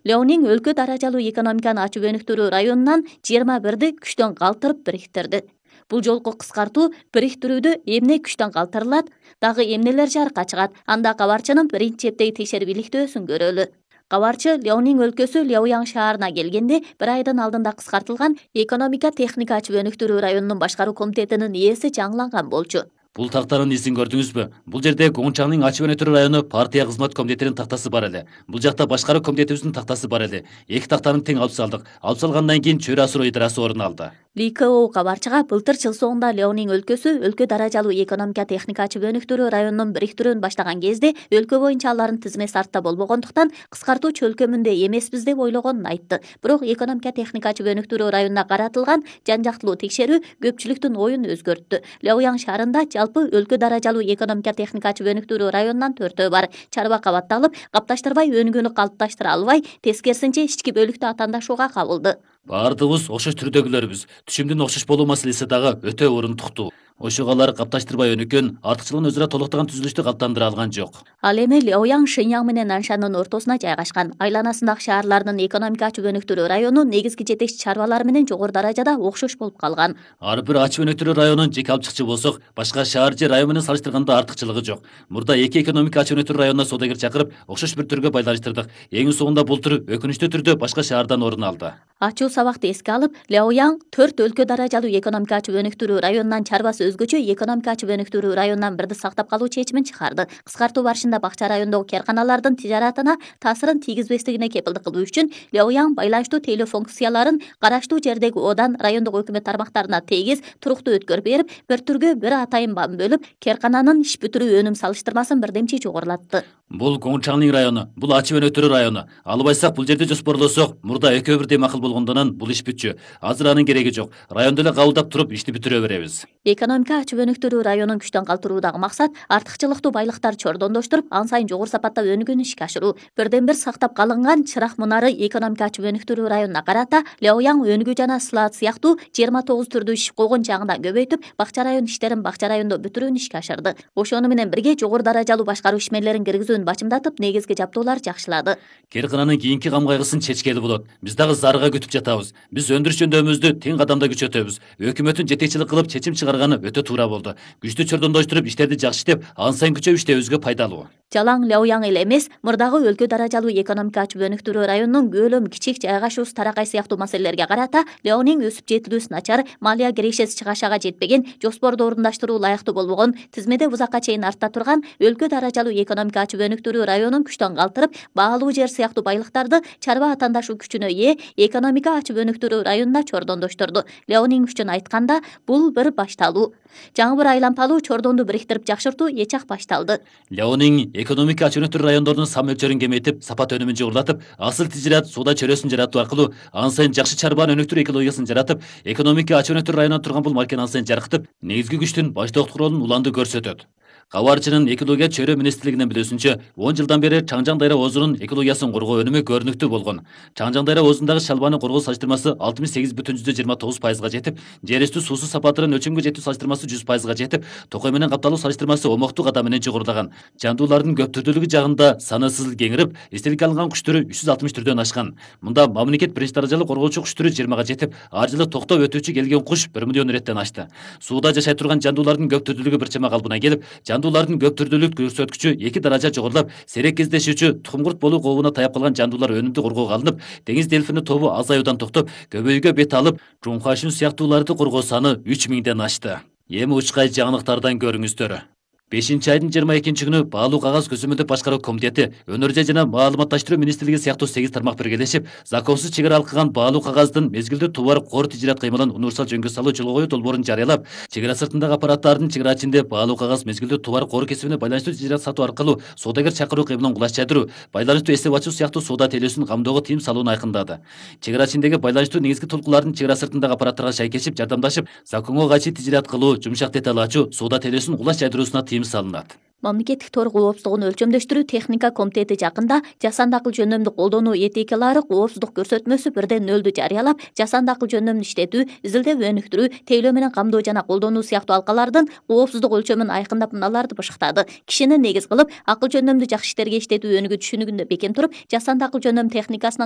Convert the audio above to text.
Леонин өлкө даражалуу экономиканы ачып өнүктүрүү районунан 21 күчтөн калтырып бириктирди. Бул жолку кыскартуу бириктирүүдө эмне күчтөн калтырылат, дагы эмнелер жарыкка чыгат, анда кабарчынын биринчи чептеги текшерип иликтөөсүн көрөлү. Кабарчы Леонин өлкөсү Ляояң шаарына келгенде 1 айдан алдында кыскартылган экономика техника ачып өнүктүрүү районунун башкаруу комитетинин ээси жаңыланган болчу. Бул тактанын изин көрдүңүзбү? Бул жерде Гончаңдын ачып өнүктүрүү району партия кызмат комитетинин тактасы бар эле. Бул жакта башкаруу комитетибиздин тактасы бар эле. Эки тактаны тең алып салдык. Алып салгандан кийин чөйрө асыруу ыйдарасы орун алды. ЛКО кабарчыга былтыр жыл соңунда Леонин өлкөсү өлкө даражалуу экономика техника ачып өнүктүрүү районунун бириктирүүн баштаган кезде өлкө боюнча алардын тизмеси артта болбогондуктан кыскартуу чөлкөмүндө эмеспиз деп ойлогонун айтты. Бирок экономика техника ачып өнүктүрүү районуна каратылган жан жактылуу текшерүү көпчүлүктүн оюн өзгөрттү. Ляояң шаарында жалпы өлкө даражалуу экономика техника ачып өнүктүрүү районунан 4 бар. Чарба кабатталып, капташтырбай өнүгүүнү калыпташтыра албай, тескерисинче ички бөлүктө атаандашууга кабылды. Баардыгыбыз окшош түрдөгүлөрбүз. Түшүмдүн окшош болуу маселеси дагы өтө орундуктуу. Ошого алар капташтырбай өнүккөн, артыкчылыгын өзүрө толуктаган түзүлүштү калыптандыра алган жок. Ал эми Ляояң Шэньяң менен Наншандын ортосуна жайгашкан. Айланасындагы шаарлардын экономика ачып өнүктүрүү району негизги жетекчи чарбалар менен жогору даражада окшош болуп калган. Ар бир ачып өнүктүрүү районун жеке алып чыкчы болсок, башка шаар же район менен салыштырганда артыкчылыгы жок. Мурда эки экономика ачып өнүктүрүү районуна соодагер чакырып, окшош бир түргө байланыштырдык. Эң соңунда бул түр өкүнүчтүү түрдө башка шаардан орун алды. Ачуу сабакты эске алып, Ляояң 4 өлкө даражалуу экономика ачып өнүктүрүү районунан чарбасы өзгөчө экономика ачып өнүктүрүү районунан бирди сактап калуу чечимин чыгарды. Кыскартуу барышында бакча райондогу карканалардын тижаратына таасирин тийгизбестигине кепилдик кылуу үчүн Ляояң байланыштуу тейлөө функцияларын караштуу жердеги одан райондук өкмөт тармактарына тегиз, туруктуу өткөрүп берип, бир түргө бир атайын бам бөлүп, каркананын иш бүтүрүү өнүм салыштырмасын бирдемчи жогорулатты. Бул Гончаңдын району, бул ачып өнүктүрүү району. Албайсак бул жерде жоспорлосок, мурда экөө бирдей макул болгондон бул иш бүтчү. Азыр анын кереги жок. Райондо эле кабылдап туруп ишти бүтүрө беребиз. Экономика ачып өнүктүрүү районун күчтөн калтыруудагы максат артыкчылыктуу байлыктарды чордондоштуруп, ан сайын жогору сапатта өнүгүүнү ишке ашыруу. Бирден бир сактап калынган чырак мунары экономика ачып өнүктүрүү районуна карата Ляояң өнүгүү жана сылаат сыяктуу 29 түрдүү иш койгон жагынан көбөйтүп, бакча район иштерин бакча райондо бүтүрүүнү ишке ашырды. Ошону менен бирге жогору даражалуу башкаруу ишмерлерин киргизүүнү бачымдатып, негизги жабдуулар жакшылады. Керкананын кийинки кам кайгысын чечкели болот. Биз дагы зарыга күтүп жатабыз. Биз өндүрүш жөндөмүздү тең кадамда күчөтөбүз. Өкмөттүн жетекчилик кылып чечим чыгарганы өтө туура болду. Күчтү чордондоштуруп иштерди жакшы иштеп, ан сайын күчөп иштебизге пайдалуу. Жалаң Ляояң эле эмес, мурдагы өлкө даражалуу экономика ачып өнүктүрүү районунун көлөм кичик жайгашуусу таракай сыяктуу маселелерге карата Ляонин өсүп жетилүүсү начар, малия кирешеси чыгашага жетпеген, жоспорду орундаштыруу ылайыктуу болбогон, тизмеде узакка чейин артта турган өлкө даражалуу экономика ачып өнүктүрүү районун күчтөн калтырып, баалуу жер сыяктуу байлыктарды чарба атаандашуу күчүнө ээ экономика ачып өнүктүрүү районуна чордондоштурду. Ляонин үчүн айтканда, бул бир башталуу. Жаңы бир айлампалуу чордонду бириктирип жакшыртуу эч ак башталды. Ляонин экономика ачып өнүктүрүү райондорунун сан мөлчөрүн кемейтип, сапат өнүмүн жогорулатып, асыл тижират сууда чөрөсүн жаратуу аркылуу ан сайын жакшы чарбаны өнүктүрүү экологиясын жаратып, экономика ачып өнүктүрүү районунан турган бул марканы ан сайын жаркытып, негизги күчтүн баштоктук ролун уланды көрсөтөт. Кабарчынын экология чөйрө министрлигинен билүүсүнчө, 10 жылдан бери Чаңжаң дайра оозунун экологиясын коргоо өнүмү көрүнүктүү болгон. Чаңжаң дайра оозундагы шалбаны коргоо салыштырмасы 68,29% жетип, жер үстү суусу сапатынын өлчөмгө жетүү салыштырмасы 100% жетип, токой менен капталуу салыштырмасы омоктуу кадам менен жогорулаган. Жандуулардын көп түрдүүлүгү жагында санысыз кеңирип, эстеликке алынган куш түрү 360 түрдөн ашкан. Мында мамлекет биринчи даражалуу коргоочу куш түрү 20га жетип, ар жылы токтоп өтүүчү келген куш 1 миллион иреттен ашты. Сууда жашай турган жандуулардын көп түрдүүлүгү бир чама калыбына келип, жандуулардын көп түрдүүлүк көрсөткүчү 2 даража жогорулап, сейрек кездешүүчү тукум курт болуу кообуна таяп калган жандуулар өнүмдүү коргоого алынып, деңиз дельфини тобу азаюудан токтоп, көбөйүүгө бет алып, жуңкашын сыяктууларды коргоо саны 3000ден ашты. Эми учкай жаңылыктардан көрүңүздөр. 5-айдын 22 күнү баалуу кагаз көзөмөлдөп башкаруу комитети, өнөр жай жана маалыматташтыруу министрлиги сыяктуу 8 тармак биргелешип, законсуз чек ара алкыган баалуу кагаздын мезгилдүү товар кор тижират кыймылын универсал жөнгө салуу жолго коюу долбоорун жарыялап, чек ара сыртындагы аппараттардын чек ара ичинде баалуу кагаз мезгилдүү товар кор кесибине байланыштуу тижират сатуу аркылуу соодагер чакыруу кыймылын кулачтайдыруу, байланыштуу эстеп ачуу сыяктуу соода тейлөөсүн камдоого тыйым салууну айкындады. Чек ара ичиндеги байланыштуу негизги толкуулардын чек ара сыртындагы аппараттарга шайкешип, жардамдашып, законго кайшы тижират кылуу, жумшак деталь ачуу, соода тейлөөсүн кулаш жайдыруусуна тыйым салынат. Мамлекеттик тор коопсуздугун өлчөмдөштүрүү техника комитети жакында жасанды акыл жөндөмдү колдонуу этикалары коопсуздук көрсөтмөсү 1/0 жарыялап, жасанды акыл жөндөмдү иштетүү, изилдеп өнүктүрүү, тейлөө менен камдоо жана колдонуу сыяктуу алкалардын коопсуздук өлчөмүн айкындап мыналарды бышыктады. Кишини негиз кылып, акыл жөндөмдү жакшы иштерге иштетүү өнүгүү түшүнүгүндө бекем туруп, жасанды акыл жөндөм техникасынын